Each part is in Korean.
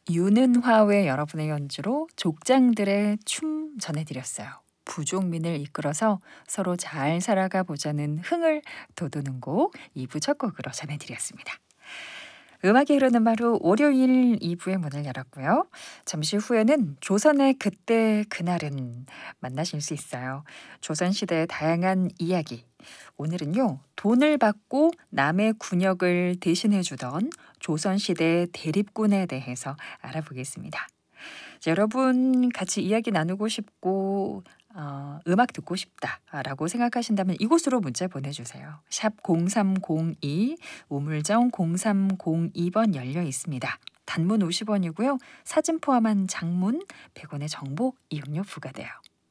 윤은화의 여러분의 연주로 족장들의 춤 전해드렸어요. 부족민을 이끌어서 서로 잘 살아가 보자는 흥을 돋우는 곡 2부 첫 곡으로 전해드렸습니다. 음악이 흐르는 하루 월요일 2부의 문을 열었고요. 잠시 후에는 조선의 그때 그날은 만나실 수 있어요. 조선시대의 다양한 이야기. 오늘은요, 돈을 받고 남의 군역을 대신해 주던 조선시대 대립군에 대해서 알아보겠습니다. 자, 여러분 같이 이야기 나누고 싶고 음악 듣고 싶다라고 생각하신다면 이곳으로 문자 보내주세요. 샵 0302 우물정 0302번 열려 있습니다. 단문 50원이고요. 사진 포함한 장문 100원의 정보 이용료 부과돼요.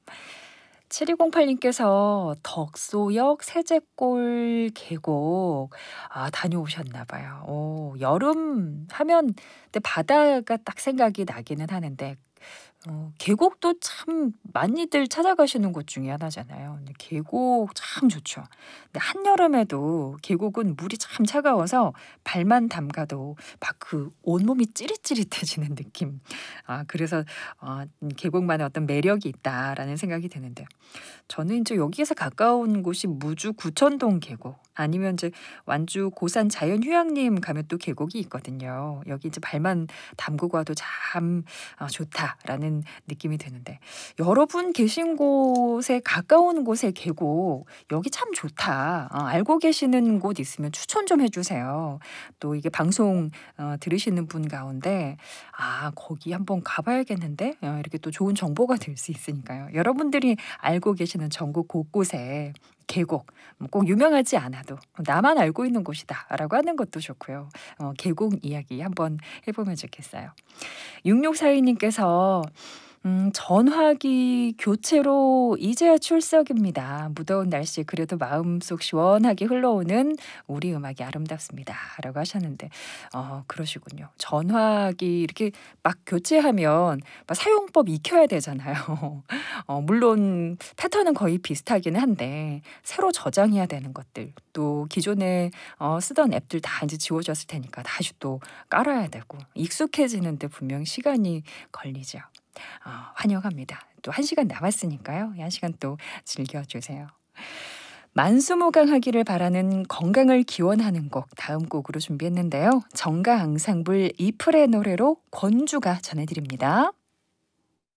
7208님께서 덕소역 세제골 계곡 다녀오셨나 봐요. 여름 하면 근데 바다가 딱 생각이 나기는 하는데 계곡도 참 많이들 찾아가시는 곳 중에 하나잖아요. 근데 계곡 참 좋죠. 근데 한여름에도 계곡은 물이 참 차가워서 발만 담가도 막 그 온몸이 찌릿찌릿해지는 느낌. 그래서 계곡만의 어떤 매력이 있다라는 생각이 드는데 저는 이제 여기에서 가까운 곳이 무주 구천동 계곡 아니면 이제 완주 고산 자연휴양림 가면 또 계곡이 있거든요. 여기 이제 발만 담그고 와도 참 좋다라는 느낌이 드는데 여러분 계신 곳에 가까운 곳의 계곡 여기 참 좋다. 알고 계시는 곳 있으면 추천 좀 해주세요. 또 이게 방송 들으시는 분 가운데 거기 한번 가봐야겠는데 이렇게 또 좋은 정보가 될 수 있으니까요. 여러분들이 알고 계시는 전국 곳곳에 계곡 꼭 유명하지 않아도 나만 알고 있는 곳이다라고 하는 것도 좋고요. 계곡 이야기 한번 해보면 좋겠어요. 6642님께서 전화기 교체로 이제야 출석입니다. 무더운 날씨 그래도 마음속 시원하게 흘러오는 우리 음악이 아름답습니다. 라고 하셨는데 그러시군요. 전화기 이렇게 막 교체하면 막 사용법 익혀야 되잖아요. 물론 패턴은 거의 비슷하긴 한데 새로 저장해야 되는 것들 또 기존에 쓰던 앱들 다 이제 지워졌을 테니까 다시 또 깔아야 되고 익숙해지는데 분명 시간이 걸리죠. 환영합니다. 또 1시간 남았으니까요. 1시간 또 즐겨주세요. 만수무강하기를 바라는 건강을 기원하는 곡 다음 곡으로 준비했는데요. 정가 앙상블 이플의 노래로 권주가 전해드립니다.